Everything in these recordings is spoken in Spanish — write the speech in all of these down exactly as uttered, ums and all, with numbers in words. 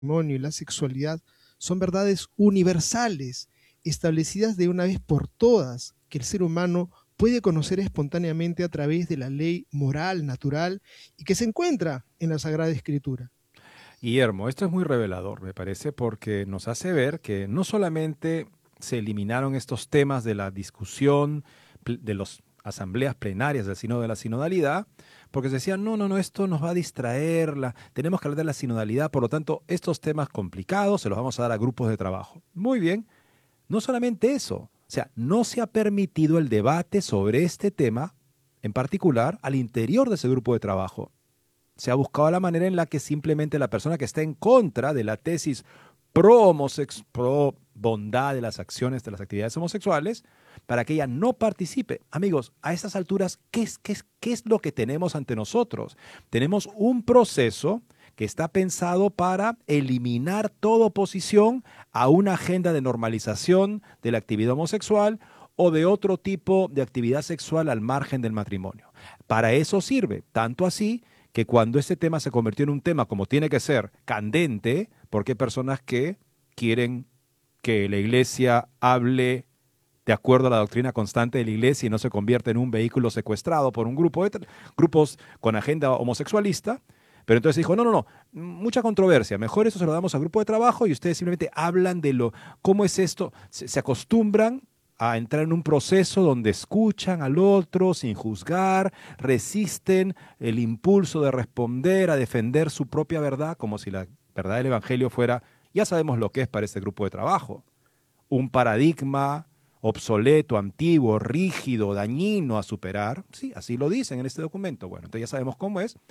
matrimonio y la sexualidad son verdades universales, establecidas de una vez por todas, que el ser humano puede conocer espontáneamente a través de la ley moral, natural, y que se encuentra en la Sagrada Escritura. Guillermo, esto es muy revelador, me parece, porque nos hace ver que no solamente se eliminaron estos temas de la discusión pl- de las asambleas plenarias del Sínodo de la Sinodalidad, porque se decían, no, no, no, esto nos va a distraer, la- tenemos que hablar de la sinodalidad, por lo tanto, estos temas complicados se los vamos a dar a grupos de trabajo. Muy bien, no solamente eso, o sea, no se ha permitido el debate sobre este tema en particular al interior de ese grupo de trabajo. Se ha buscado la manera en la que simplemente la persona que está en contra de la tesis pro, homosex pro bondad de las acciones, de las actividades homosexuales, para que ella no participe. Amigos, a estas alturas, ¿qué es, qué es, qué es lo que tenemos ante nosotros? Tenemos un proceso que está pensado para eliminar toda oposición a una agenda de normalización de la actividad homosexual o de otro tipo de actividad sexual al margen del matrimonio. Para eso sirve, tanto así que cuando este tema se convirtió en un tema como tiene que ser, candente, porque hay personas que quieren que la iglesia hable de acuerdo a la doctrina constante de la iglesia y no se convierta en un vehículo secuestrado por un grupo de grupos con agenda homosexualista. Pero entonces dijo, no, no, no, mucha controversia, mejor eso se lo damos al grupo de trabajo y ustedes simplemente hablan de lo, cómo es esto, se, se acostumbran a entrar en un proceso donde escuchan al otro sin juzgar, resisten el impulso de responder, a defender su propia verdad, como si la verdad del Evangelio fuera, ya sabemos lo que es para este grupo de trabajo, un paradigma obsoleto, antiguo, rígido, dañino a superar. Sí, así lo dicen en este documento. Bueno, entonces ya sabemos cómo es,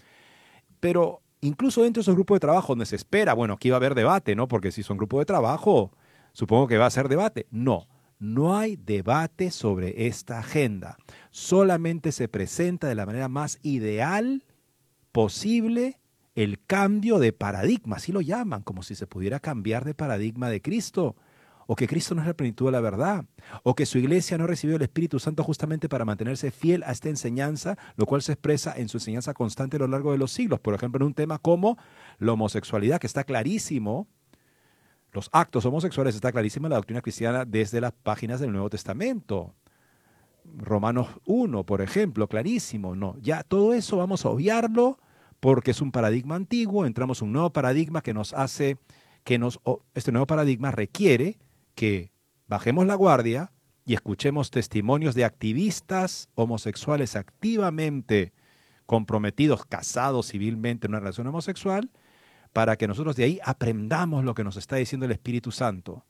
pero incluso dentro de esos grupos de trabajo donde se espera, bueno, aquí va a haber debate, ¿no? Porque si son grupos de trabajo, supongo que va a ser debate. No, no hay debate sobre esta agenda. Solamente se presenta de la manera más ideal posible el cambio de paradigma, así lo llaman, como si se pudiera cambiar de paradigma de Cristo, o que Cristo no es la plenitud de la verdad, o que su iglesia no recibió el Espíritu Santo justamente para mantenerse fiel a esta enseñanza, lo cual se expresa en su enseñanza constante a lo largo de los siglos. Por ejemplo, en un tema como la homosexualidad, que está clarísimo, los actos homosexuales, está clarísima la doctrina cristiana desde las páginas del Nuevo Testamento. Romanos uno, por ejemplo, clarísimo, no, ya todo eso vamos a obviarlo porque es un paradigma antiguo, entramos en un nuevo paradigma que nos hace, que nos, este nuevo paradigma requiere que bajemos la guardia y escuchemos testimonios de activistas homosexuales activamente comprometidos, casados civilmente en una relación homosexual, para que nosotros de ahí aprendamos lo que nos está diciendo el Espíritu Santo.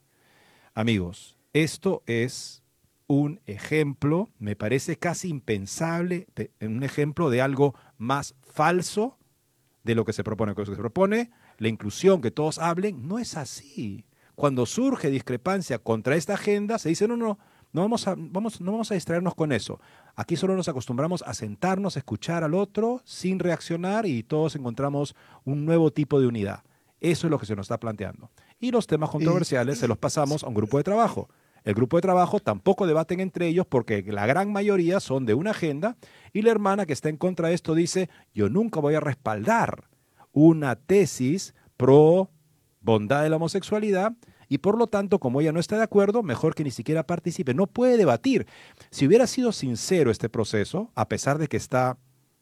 Amigos, esto es un ejemplo, me parece casi impensable, un ejemplo de algo más falso de lo que se propone. Lo que se propone, la inclusión, que todos hablen, no es así. Cuando surge discrepancia contra esta agenda, se dice, no, no, no vamos a, vamos, no vamos a distraernos con eso. Aquí solo nos acostumbramos a sentarnos, a escuchar al otro sin reaccionar y todos encontramos un nuevo tipo de unidad. Eso es lo que se nos está planteando. Y los temas Eh, controversiales se los sí, pasamos a un grupo de trabajo. El grupo de trabajo tampoco debaten entre ellos porque la gran mayoría son de una agenda y la hermana que está en contra de esto dice, yo nunca voy a respaldar una tesis pro bondad de la homosexualidad y por lo tanto, como ella no está de acuerdo, mejor que ni siquiera participe. No puede debatir. Si hubiera sido sincero este proceso, a pesar de que está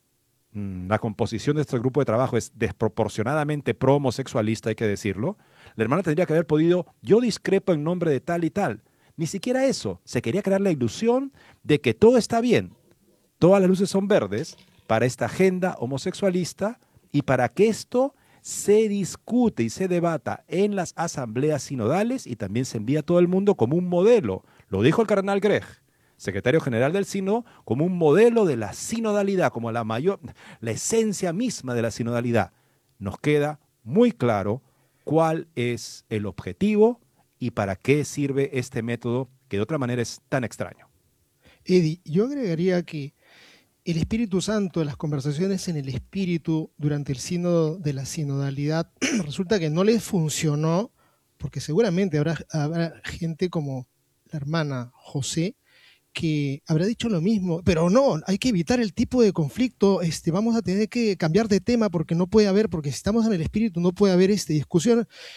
mm, la composición de este grupo de trabajo es desproporcionadamente pro homosexualista, hay que decirlo, la hermana tendría que haber podido, yo discrepo en nombre de tal y tal. Ni siquiera eso. Se quería crear la ilusión de que todo está bien, todas las luces son verdes para esta agenda homosexualista y para que esto se discute y se debata en las asambleas sinodales y también se envía a todo el mundo como un modelo. Lo dijo el cardenal Greg, secretario general del sínodo, como un modelo de la sinodalidad, como la mayor, la esencia misma de la sinodalidad. Nos queda muy claro cuál es el objetivo y para qué sirve este método que de otra manera es tan extraño. Eddie, yo agregaría que el Espíritu Santo, las conversaciones en el Espíritu durante el sínodo de la sinodalidad, resulta que no les funcionó, porque seguramente habrá, habrá gente como la hermana José, que habrá dicho lo mismo, pero no, hay que evitar el tipo de conflicto, este, vamos a tener que cambiar de tema porque no puede haber, porque si estamos en el espíritu no puede haber este, discusión.